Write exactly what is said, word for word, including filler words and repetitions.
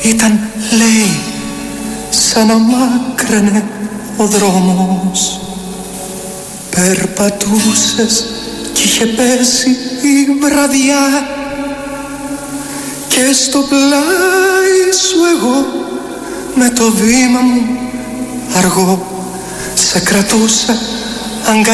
Ήταν, λέει, σαν να μάκραινε ο δρόμος. Περπατούσες κι είχε πέσει η βραδιά και στο πλάι σου εγώ με το βήμα μου αργό σε κρατούσα αγκαλιά.